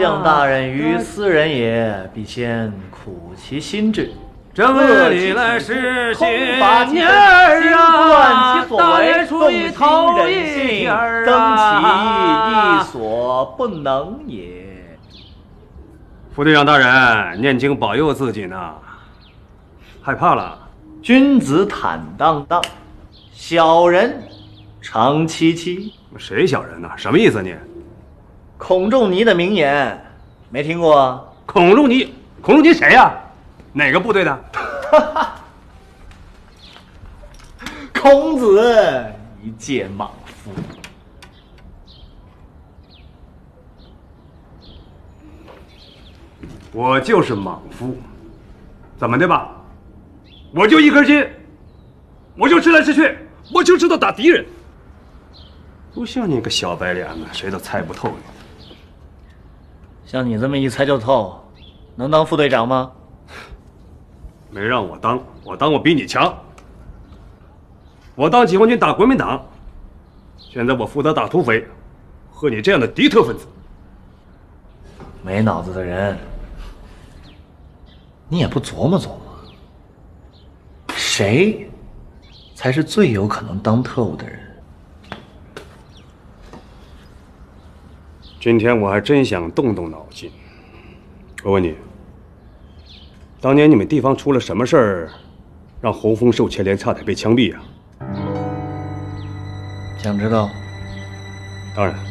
将大人于斯人也，必先苦其心志。 这里来是新年啊， 大年初一头一天增其一所不能也。 副队长大人，念经保佑自己呢。害怕了？ 君子坦荡荡，小人长戚戚。 谁小人呢？什么意思你？ 孔仲尼的名言没听过？ 孔仲尼谁呀？哪个部队的？ 孔子一介莽夫。 我就是莽夫，怎么的吧？我就一根筋，我就直来直去，我就知道打敌人。不像你个小白脸子，谁都猜不透你。 像你这么一猜就透，能当副队长吗？ 没让我当，我比你强。我当解放军打国民党，现在我负责打土匪，和你这样的敌特分子。 没脑子的人，你也不琢磨琢磨，谁才是最有可能当特务的人？ 今天我还真想动动脑筋。我问你，当年你们地方出了什么事儿，让洪峰受牵连，差点被枪毙啊？ 想知道？ 当然。